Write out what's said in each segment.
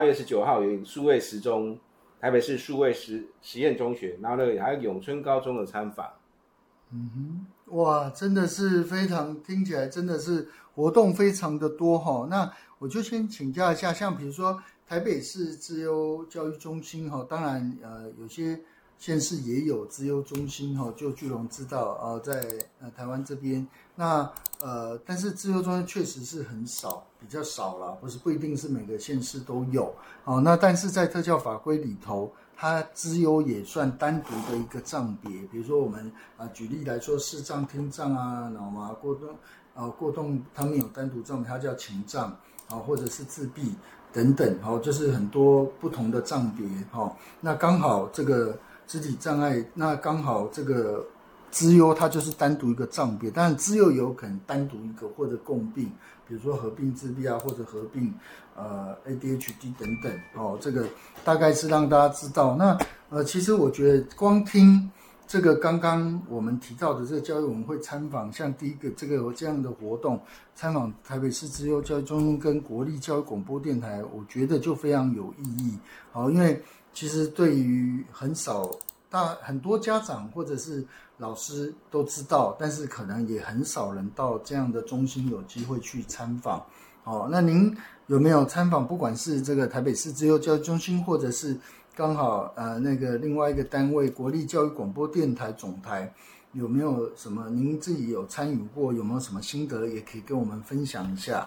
月19号有数位时钟，台北市数位实验中学，然后呢还有永春高中的参访。 哇，真的是非常，听起来真的是活动非常的多哈。那我就先请教一下，像比如说台北市资优教育中心哈，当然有些县市也有资优中心哈，就巨龙知道在台湾这边，那但是资优中心确实是很少，比较少啦，不一定是每个县市都有那但是在特教法规里头，它资优也算单独的一个障别，比如说我们举例来说，视障、听障脑麻、过动，他们有单独障别，它叫情障或者是自闭等等就是很多不同的障别那刚好这个肢体障碍，那刚好这个资优它就是单独一个障别，当然资优有可能单独一个或者共病，比如说合并自闭或者合并ADHD 等等这个大概是让大家知道。那其实我觉得光听这个刚刚我们提到的这个教育委员会参访，像第一个这样的活动参访台北市资优教育中心跟国立教育广播电台，我觉得就非常有意义因为其实对于很多家长或者是老师都知道，但是可能也很少人到这样的中心有机会去参访那您有没有参访，不管是这个台北市资优教育中心，或者是刚好那个另外一个单位国立教育广播电台总台，有没有什么您自己有参与过，有没有什么心得也可以跟我们分享一下？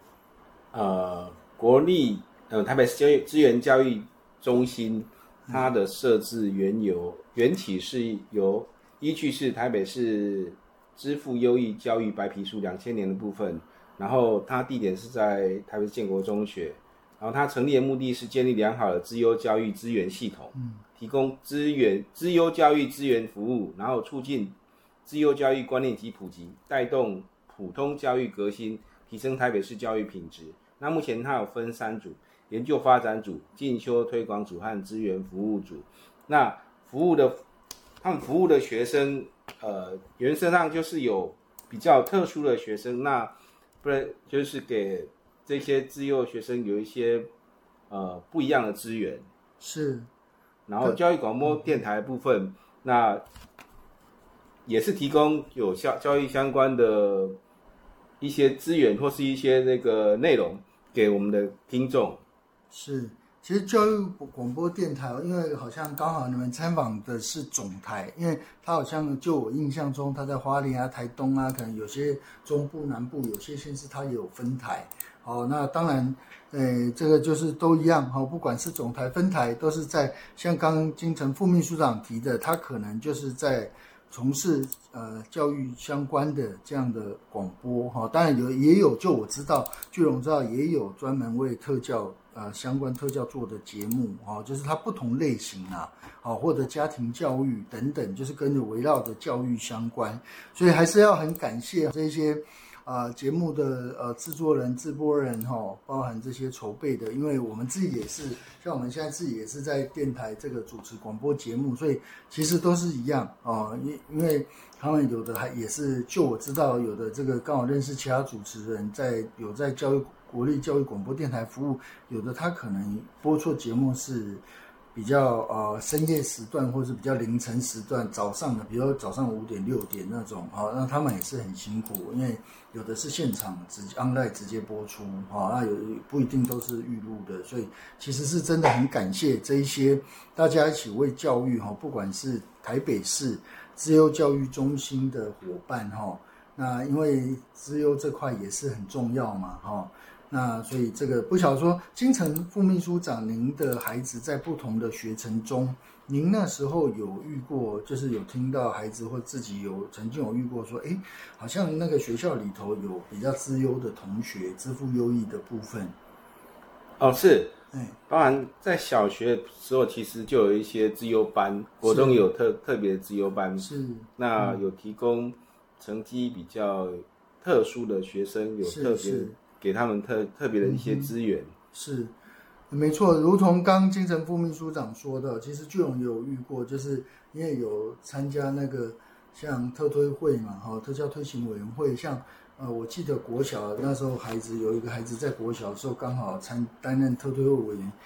国立台北市资源教育中心，它的设置缘起是依据是台北市支付优异教育白皮书2000年的部分，然后它地点是在台北市建国中学，然后它成立的目的是建立良好的资优教育资源系统，提供资优教育资源服务，然后促进资优教育观念及普及，带动普通教育革新，提升台北市教育品质。那目前它有分3组：研究发展组、进修推广组和资源服务组。那他们服务的学生原则上就是有比较特殊的学生，那不然就是给这些资优学生有一些不一样的资源。 是。 然后教育广播电台的部分，那也是提供有教育相关的一些资源或是一些那个内容给我们的听众。 是，其实教育广播电台，因为好像刚好你们参访的是总台，因为它好像就我印象中，它在花莲台东可能有些中部、南部有些县市它也有分台。那当然，这个就是都一样不管是总台、分台，都是在像刚刚金城副秘书长提的，他可能就是在从事教育相关的这样的广播当然也有，就我知道巨龙知道也有专门为特教相关特教做的节目就是它不同类型或者家庭教育等等，就是跟着围绕着教育相关，所以还是要很感谢这些节目的制作人、制播人包含这些筹备的，因为我们自己也是，像我们现在自己也是在电台这个主持广播节目，所以其实都是一样因为他们有的还也是，就我知道有的这个刚好认识其他主持人在国立教育广播电台服务，有的他可能播出节目是比较深夜时段，或是比较凌晨时段，早上的，比如说早上5点6点那种那他们也是很辛苦，因为有的是现场online 直接播出那不一定都是预录的，所以其实是真的很感谢这一些大家一起为教育不管是台北市资优教育中心的伙伴那因为资优这块也是很重要嘛那所以这个不晓得说，金城副秘书长，您的孩子在不同的学程中，您那时候有遇过，就是有听到孩子或自己曾经有遇过说，好像那个学校里头有比较资优的同学，资赋优异的部分。 是，当然在小学的时候，其实就有一些资优班，国中有特别的资优班， 是， 那有提供成绩比较特殊的学生，有特别给他们特别的一些资源。 是，没错，如同刚金城副秘书长说的，其实巨龙有遇过，就是因为有参加那个像特推会嘛特教推行委员会，像我记得国小那时候有一个孩子在国小的时候刚好担任特推会委员，